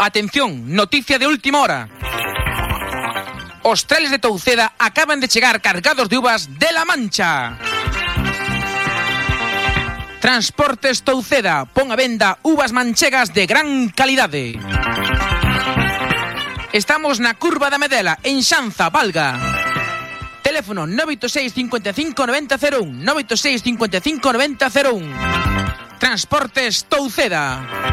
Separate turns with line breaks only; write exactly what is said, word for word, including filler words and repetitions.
Atención, noticia de última hora. Os trales de Touceda acaban de chegar cargados de uvas de La Mancha. Transportes Touceda pon a venda uvas manchegas de gran calidade. Estamos na Curva da Medela, en Xanza, Valga. Teléfono nove oito seis, cinco cinco, nove cero cero un, nove oito seis, cinco cinco, nove cero cero un. Transportes Touceda.